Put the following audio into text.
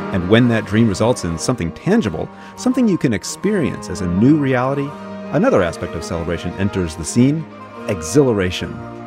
And when that dream results in something tangible, something you can experience as a new reality, another aspect of celebration enters the scene: exhilaration.